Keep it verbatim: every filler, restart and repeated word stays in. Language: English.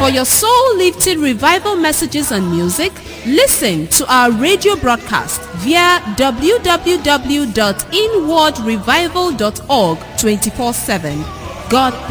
your soul-lifting revival messages and music, listen to our radio broadcast via w w w dot inward revival dot org twenty-four seven. God bless.